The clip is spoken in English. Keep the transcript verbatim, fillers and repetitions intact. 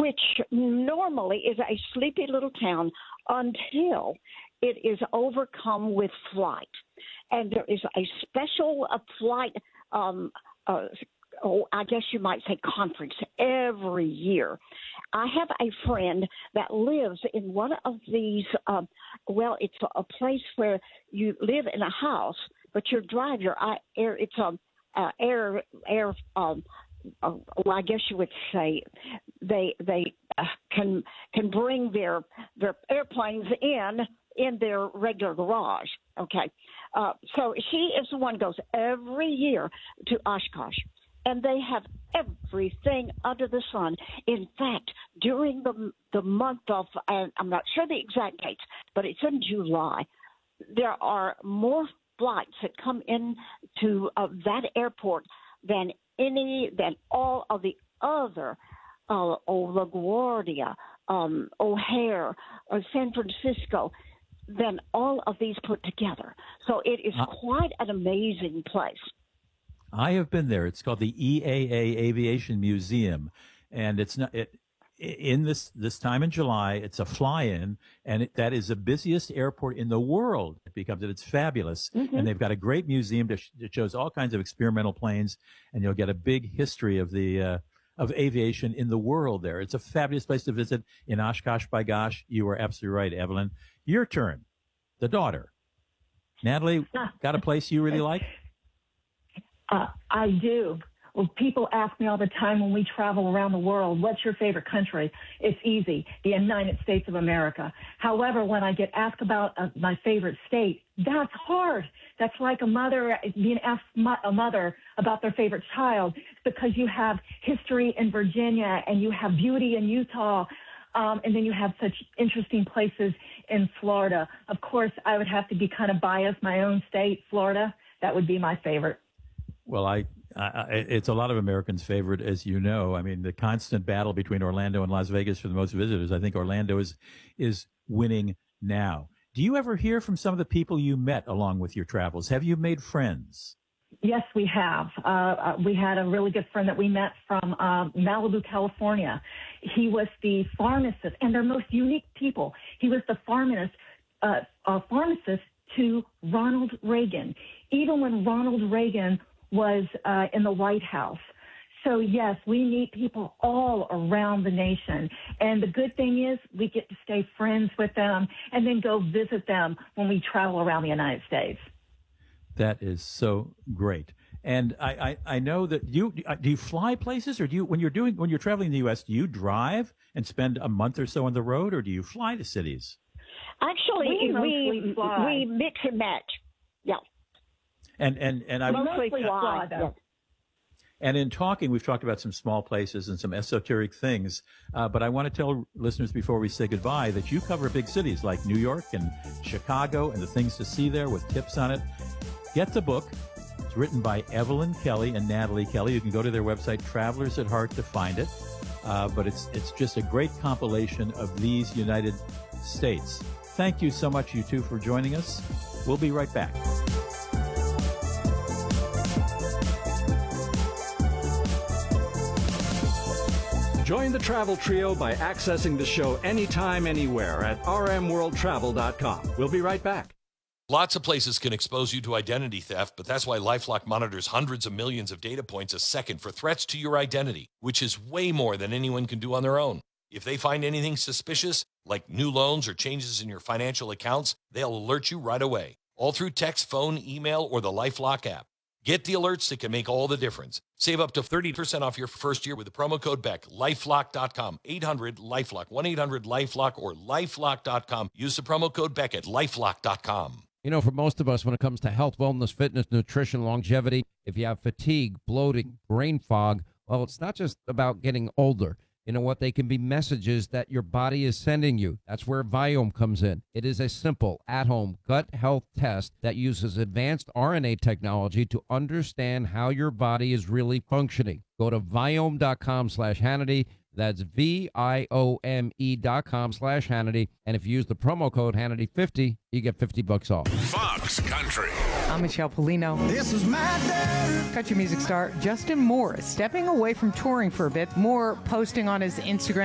which normally is a sleepy little town until it is overcome with flight. And there is a special uh, flight, um, uh, oh, I guess you might say conference every year. I have a friend that lives in one of these, um, well, it's a, a place where you live in a house, but you drive your air, it's a uh, air, air, um, uh, well, I guess you would say they they uh, can can bring their their airplanes in in their regular garage. Okay, uh, so she is the one who goes every year to Oshkosh, and they have everything under the sun. In fact, during the the month of, and I'm not sure the exact dates, but it's in July, there are more flights that come in to uh, that airport than any than all of the other uh, oh, LaGuardia, um, O'Hare, or San Francisco, than all of these put together. So it is uh, quite an amazing place. I have been there. It's called the E A A Aviation Museum, and it's not it, in this this time in July. It's a fly-in, and it, that is the busiest airport in the world. It becomes it. It's fabulous, mm-hmm. and they've got a great museum that, sh- that shows all kinds of experimental planes, and you'll get a big history of the uh, of aviation in the world there. It's a fabulous place to visit in Oshkosh. By gosh, you are absolutely right, Evelyn. Your turn. The daughter, Natalie, got a place you really like? Uh, I do. Well, people ask me all the time when we travel around the world, what's your favorite country? It's easy, the United States of America. However, when I get asked about uh, my favorite state, that's hard. That's like a mother being asked mo- a mother about their favorite child, because you have history in Virginia and you have beauty in Utah. Um, and then you have such interesting places in Florida. Of course, I would have to be kind of biased. My own state, Florida, that would be my favorite. Well, I, I, it's a lot of Americans' favorite, as you know. I mean, the constant battle between Orlando and Las Vegas for the most visitors. I think Orlando is is winning now. Do you ever hear from some of the people you met along with your travels? Have you made friends? Yes, we have. Uh, we had a really good friend that we met from uh, Malibu, California. He was the pharmacist, and they're most unique people. He was the pharmacist, uh, uh, pharmacist to Ronald Reagan, even when Ronald Reagan was uh, in the White House. So, yes, we meet people all around the nation. And the good thing is we get to stay friends with them and then go visit them when we travel around the United States. That is so great. And I, I, I know that you do you fly places, or do you when you're doing when you're traveling in the U S, do you drive and spend a month or so on the road, or do you fly to cities? Actually, we we, we mix and match. Yeah. And and and I mostly fly. Yeah. And in talking, we've talked about some small places and some esoteric things. Uh, but I want to tell listeners before we say goodbye that you cover big cities like New York and Chicago and the things to see there with tips on it. Get the book. It's written by Evelyn Kelly and Natalie Kelly. You can go to their website, Travelers at Heart, to find it. Uh, but it's it's just a great compilation of these United States. Thank you so much, you two, for joining us. We'll be right back. Join the Travel Trio by accessing the show anytime, anywhere at r m world travel dot com. We'll be right back. Lots of places can expose you to identity theft, but that's why LifeLock monitors hundreds of millions of data points a second for threats to your identity, which is way more than anyone can do on their own. If they find anything suspicious, like new loans or changes in your financial accounts, they'll alert you right away, all through text, phone, email, or the LifeLock app. Get the alerts that can make all the difference. Save up to thirty percent off your first year with the promo code Beck. lifelock dot com, eight hundred LifeLock, one eight hundred LifeLock, or lifelock dot com. Use the promo code Beck at lifelock dot com. You know, for most of us, when it comes to health, wellness, fitness, nutrition, longevity, if you have fatigue, bloating, brain fog, well, it's not just about getting older. You know what? They can be messages that your body is sending you. That's where Viome comes in. It is a simple, at-home gut health test that uses advanced R N A technology to understand how your body is really functioning. Go to Viome dot com slash Hannity. That's V I O M E dot com slash Hannity. And if you use the promo code Hannity fifty, you get fifty bucks off. Fox Country. I'm Michelle Polino. This is my day. Country music star Justin Moore is stepping away from touring for a bit. Moore posting on his Instagram